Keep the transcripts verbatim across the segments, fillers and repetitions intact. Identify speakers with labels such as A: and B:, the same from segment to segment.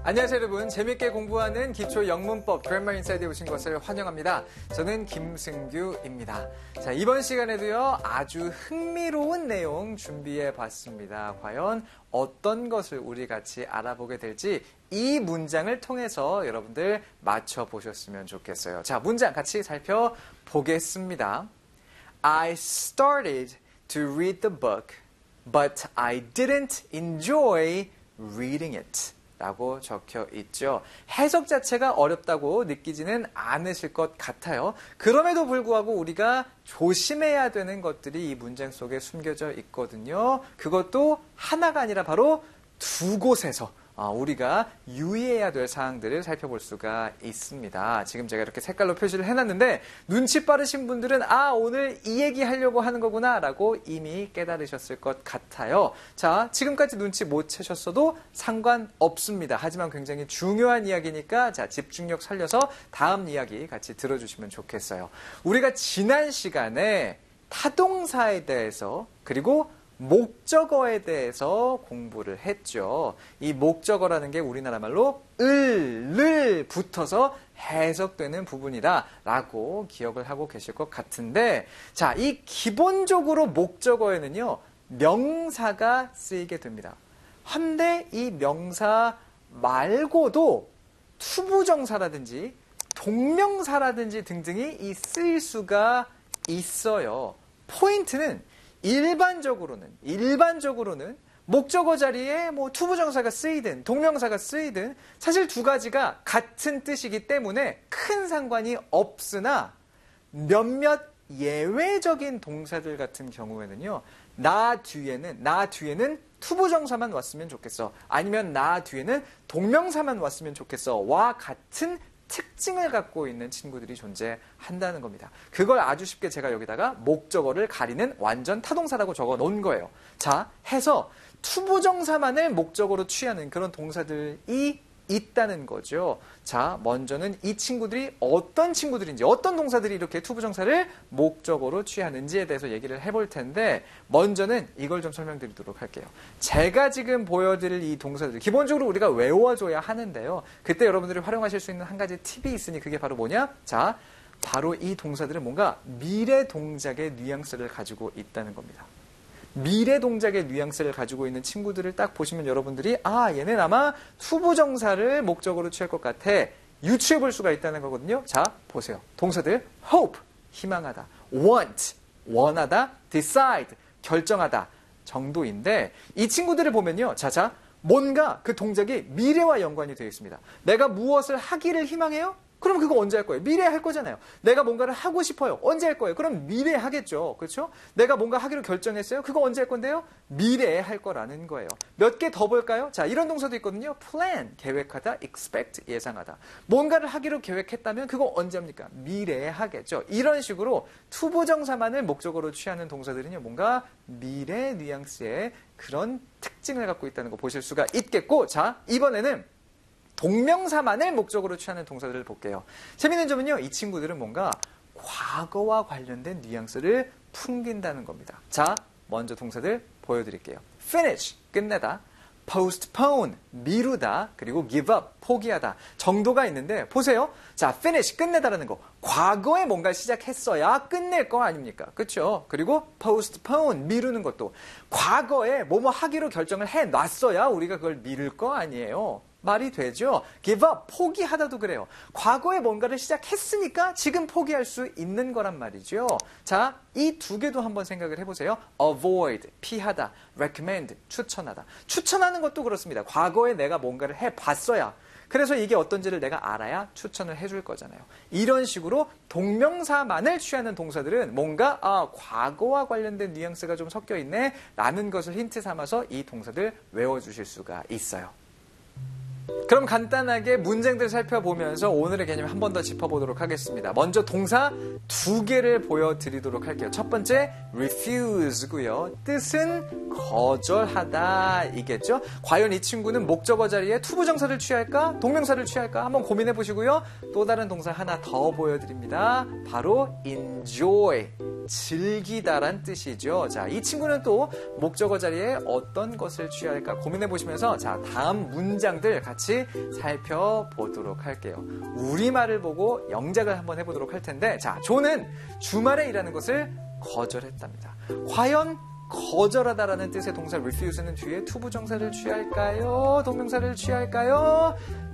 A: 안녕하세요 여러분. 재밌게 공부하는 기초 영문법 그래머 인사이드에 오신 것을 환영합니다. 저는 김승규입니다. 자, 이번 시간에도요 아주 흥미로운 내용 준비해 봤습니다. 과연 어떤 것을 우리 같이 알아보게 될지 이 문장을 통해서 여러분들 맞춰보셨으면 좋겠어요. 자, 문장 같이 살펴보겠습니다. I started to read the book, but I didn't enjoy reading it. 라고 적혀 있죠. 해석 자체가 어렵다고 느끼지는 않으실 것 같아요. 그럼에도 불구하고 우리가 조심해야 되는 것들이 이 문장 속에 숨겨져 있거든요. 그것도 하나가 아니라 바로 두 곳에서 우리가 유의해야 될 사항들을 살펴볼 수가 있습니다. 지금 제가 이렇게 색깔로 표시를 해놨는데 눈치 빠르신 분들은 아 오늘 이 얘기 하려고 하는 거구나 라고 이미 깨달으셨을 것 같아요. 자, 지금까지 눈치 못 채셨어도 상관없습니다. 하지만 굉장히 중요한 이야기니까 자 집중력 살려서 다음 이야기 같이 들어주시면 좋겠어요. 우리가 지난 시간에 타동사에 대해서 그리고 목적어에 대해서 공부를 했죠. 이 목적어라는 게 우리나라 말로 을, 를 붙어서 해석되는 부분이다 라고 기억을 하고 계실 것 같은데 자, 이 기본적으로 목적어에는요 명사가 쓰이게 됩니다. 한데 이 명사 말고도 투부정사라든지 동명사라든지 등등이 이 쓰일 수가 있어요. 포인트는 일반적으로는, 일반적으로는 목적어 자리에 뭐 투부정사가 쓰이든 동명사가 쓰이든 사실 두 가지가 같은 뜻이기 때문에 큰 상관이 없으나 몇몇 예외적인 동사들 같은 경우에는요, 나 뒤에는, 나 뒤에는 투부정사만 왔으면 좋겠어. 아니면 나 뒤에는 동명사만 왔으면 좋겠어. 와 같은 특징을 갖고 있는 친구들이 존재한다는 겁니다. 그걸 아주 쉽게 제가 여기다가 목적어를 가리는 완전 타동사라고 적어 놓은 거예요. 자, 해서 투부정사만을 목적어로 취하는 그런 동사들이 있다는 거죠. 자, 먼저는 이 친구들이 어떤 친구들인지, 어떤 동사들이 이렇게 투부정사를 목적어로 취하는지에 대해서 얘기를 해볼 텐데, 먼저는 이걸 좀 설명드리도록 할게요. 제가 지금 보여드릴 이 동사들, 기본적으로 우리가 외워줘야 하는데요. 그때 여러분들이 활용하실 수 있는 한 가지 팁이 있으니 그게 바로 뭐냐? 자, 바로 이 동사들은 뭔가 미래 동작의 뉘앙스를 가지고 있다는 겁니다. 미래 동작의 뉘앙스를 가지고 있는 친구들을 딱 보시면 여러분들이 아 얘는 아마 투부정사를 목적으로 취할 것 같아 유추해 볼 수가 있다는 거거든요. 자 보세요. 동사들 hope 희망하다, want 원하다, decide 결정하다 정도인데 이 친구들을 보면요. 자자 뭔가 그 동작이 미래와 연관이 되어 있습니다. 내가 무엇을 하기를 희망해요? 그럼 그거 언제 할 거예요? 미래에 할 거잖아요. 내가 뭔가를 하고 싶어요. 언제 할 거예요? 그럼 미래에 하겠죠. 그렇죠? 내가 뭔가 하기로 결정했어요. 그거 언제 할 건데요? 미래에 할 거라는 거예요. 몇 개 더 볼까요? 자, 이런 동사도 있거든요. plan, 계획하다, expect, 예상하다. 뭔가를 하기로 계획했다면 그거 언제 합니까? 미래에 하겠죠. 이런 식으로 투부정사만을 목적으로 취하는 동사들은요. 뭔가 미래 뉘앙스의 그런 특징을 갖고 있다는 거 보실 수가 있겠고 자, 이번에는 동명사만을 목적으로 취하는 동사들을 볼게요. 재밌는 점은요. 이 친구들은 뭔가 과거와 관련된 뉘앙스를 풍긴다는 겁니다. 자, 먼저 동사들 보여드릴게요. finish, 끝내다. postpone, 미루다. 그리고 give up, 포기하다. 정도가 있는데 보세요. 자, finish, 끝내다라는 거. 과거에 뭔가 시작했어야 끝낼 거 아닙니까? 그렇죠? 그리고 postpone, 미루는 것도. 과거에 뭐뭐 하기로 결정을 해놨어야 우리가 그걸 미룰 거 아니에요. 말이 되죠. give up, 포기하다도 그래요. 과거에 뭔가를 시작했으니까 지금 포기할 수 있는 거란 말이죠. 자, 이 두 개도 한번 생각을 해보세요. avoid, 피하다, recommend, 추천하다. 추천하는 것도 그렇습니다. 과거에 내가 뭔가를 해봤어야 그래서 이게 어떤지를 내가 알아야 추천을 해줄 거잖아요. 이런 식으로 동명사만을 취하는 동사들은 뭔가 아, 과거와 관련된 뉘앙스가 좀 섞여 있네 라는 것을 힌트 삼아서 이 동사들 외워주실 수가 있어요. 그럼 간단하게 문장들 살펴보면서 오늘의 개념 한 번 더 짚어보도록 하겠습니다. 먼저 동사 두 개를 보여드리도록 할게요. 첫 번째 refuse고요. 뜻은 거절하다 이겠죠. 과연 이 친구는 목적어 자리에 투부정사를 취할까? 동명사를 취할까? 한번 고민해 보시고요. 또 다른 동사 하나 더 보여드립니다. 바로 enjoy, 즐기다란 뜻이죠. 자, 이 친구는 또 목적어 자리에 어떤 것을 취할까 고민해 보시면서 자, 다음 문장들 같이 같이 살펴보도록 할게요. 우리말을 보고 영작을 한번 해보도록 할 텐데, 자, 존은 주말에 일하는 것을 거절했답니다. 과연 거절하다라는 뜻의 동사 refuse는 뒤에 투부정사를 취할까요? 동명사를 취할까요?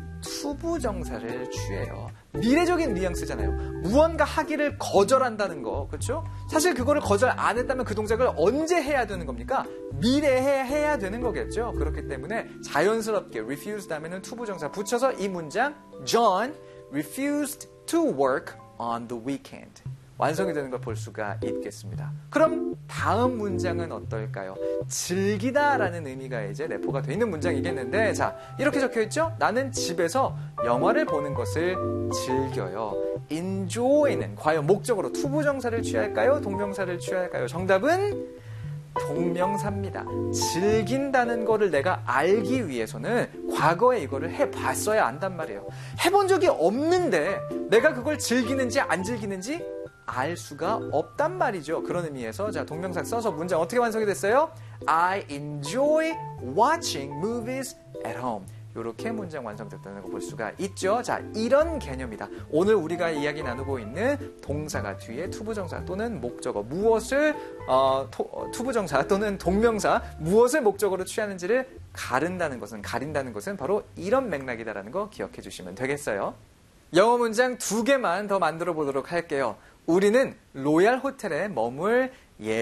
A: 투부정사를 취해요. 미래적인 뉘앙스잖아요. 무언가 하기를 거절한다는 거, 그렇죠? 사실 그거를 거절 안 했다면 그 동작을 언제 해야 되는 겁니까? 미래에 해야 되는 거겠죠. 그렇기 때문에 자연스럽게 refuse 다음에는 투부정사 붙여서 이 문장 John refused to work on the weekend. 완성이 되는 걸 볼 수가 있겠습니다. 그럼 다음 문장은 어떨까요? 즐기다라는 의미가 이제 내포가 되어 있는 문장이겠는데, 자, 이렇게 적혀 있죠? 나는 집에서 영화를 보는 것을 즐겨요. enjoy는 과연 목적으로 투부정사를 취할까요? 동명사를 취할까요? 정답은 동명사입니다. 즐긴다는 거를 내가 알기 위해서는 과거에 이거를 해봤어야 안단 말이에요. 해본 적이 없는데 내가 그걸 즐기는지 안 즐기는지 알 수가 없단 말이죠. 그런 의미에서 자, 동명사 써서 문장 어떻게 완성이 됐어요? I enjoy watching movies at home. 이렇게 문장 완성됐다는 거 볼 수가 있죠. 자, 이런 개념이다. 오늘 우리가 이야기 나누고 있는 동사가 뒤에 투부정사 또는 목적어 무엇을 어, 토, 어, 투부정사 또는 동명사 무엇을 목적으로 취하는지를 가른다는 것은 가린다는 것은 바로 이런 맥락이다라는 거 기억해 주시면 되겠어요. 영어 문장 두 개만 더 만들어 보도록 할게요. 우리는 로얄 호텔에 머물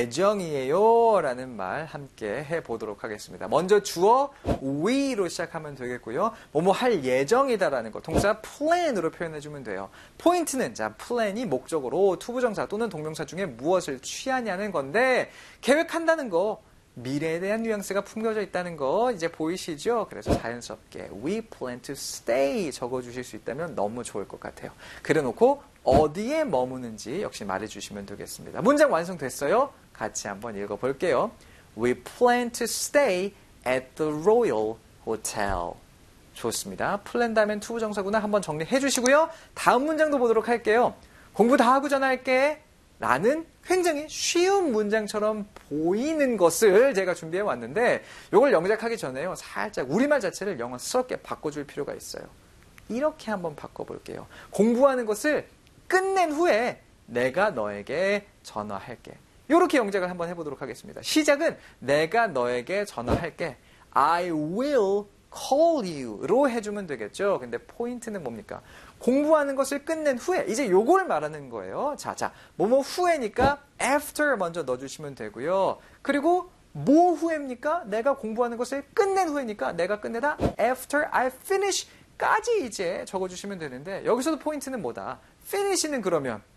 A: 예정이에요 라는 말 함께 해보도록 하겠습니다. 먼저 주어 we로 시작하면 되겠고요. 뭐뭐 할 예정이다라는 거 동사 plan으로 표현해주면 돼요. 포인트는 자 plan이 목적으로 투부정사 또는 동명사 중에 무엇을 취하냐는 건데 계획한다는 거 미래에 대한 뉘앙스가 풍겨져 있다는 거 이제 보이시죠? 그래서 자연스럽게 we plan to stay 적어주실 수 있다면 너무 좋을 것 같아요. 그래놓고 어디에 머무는지 역시 말해주시면 되겠습니다. 문장 완성됐어요? 같이 한번 읽어볼게요. We plan to stay at the Royal Hotel. 좋습니다. 플랜 다음엔 투부정사구나 한번 정리해 주시고요. 다음 문장도 보도록 할게요. 공부 다 하고 전화할게. 라는 굉장히 쉬운 문장처럼 보이는 것을 제가 준비해 왔는데 이걸 영작하기 전에요. 살짝 우리말 자체를 영어스럽게 바꿔줄 필요가 있어요. 이렇게 한번 바꿔볼게요. 공부하는 것을 끝낸 후에 내가 너에게 전화할게. 이렇게 영작을 한번 해보도록 하겠습니다. 시작은 내가 너에게 전화할게. I will call you로 해주면 되겠죠. 근데 포인트는 뭡니까? 공부하는 것을 끝낸 후에 이제 요걸 말하는 거예요. 자, 자, 뭐뭐 후에니까 after 먼저 넣어주시면 되고요. 그리고 뭐 후에입니까? 내가 공부하는 것을 끝낸 후에니까 내가 끝내다 after I finish 까지 이제 적어주시면 되는데 여기서도 포인트는 뭐다? finish는 그러면